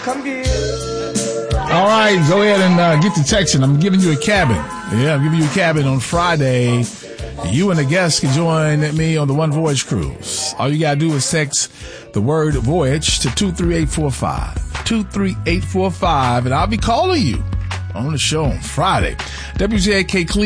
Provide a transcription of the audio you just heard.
All right, go ahead and get to texting. I'm giving you a cabin. Yeah, I'm giving you a cabin on Friday. You and the guests can join me on the One Voyage Cruise. All you got to do is text the word voyage to 23845. 23845, and I'll be calling you on the show on Friday. WJAK Cleveland.